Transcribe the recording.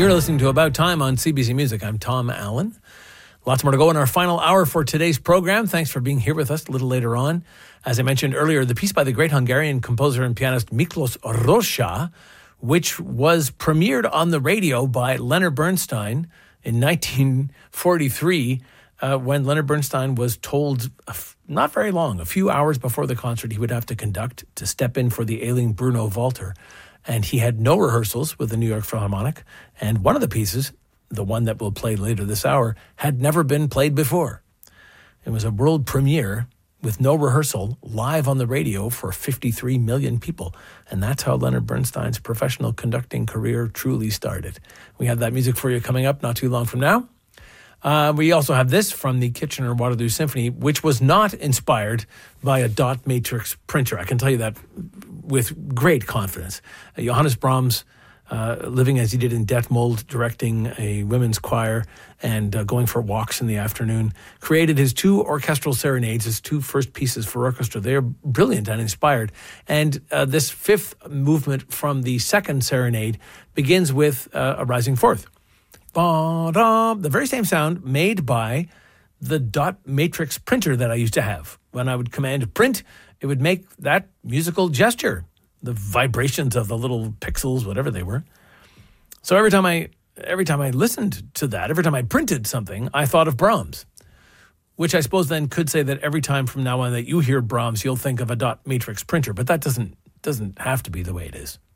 You're listening to About Time on CBC Music. I'm Tom Allen. Lots more to go in our final hour for today's program. Thanks for being here with us a little later on. As I mentioned earlier, the piece by the great Hungarian composer and pianist Miklos Rozsa, which was premiered on the radio by Leonard Bernstein in 1943, when Leonard Bernstein was told not very long, a few hours before the concert, he would have to conduct to step in for the ailing Bruno Walter. And he had no rehearsals with the New York Philharmonic. And one of the pieces, the one that we'll play later this hour, had never been played before. It was a world premiere with no rehearsal, live on the radio for 53 million people. And that's how Leonard Bernstein's professional conducting career truly started. We have that music for you coming up not too long from now. We also have this from the Kitchener-Waterloo Symphony, which was not inspired by a dot matrix printer. I can tell you that with great confidence. Johannes Brahms, living as he did in Detmold, directing a women's choir and going for walks in the afternoon, created his two orchestral serenades, his two first pieces for orchestra. They are brilliant and inspired. And this fifth movement from the second serenade begins with a rising fourth. The very same sound made by the dot matrix printer that I used to have. When I would command print, it would make that musical gesture, the vibrations of the little pixels, whatever they were. So every time I listened to that, every time I printed something, I thought of Brahms, which I suppose then could say that every time from now on that you hear Brahms, you'll think of a dot matrix printer, but that doesn't have to be the way it is.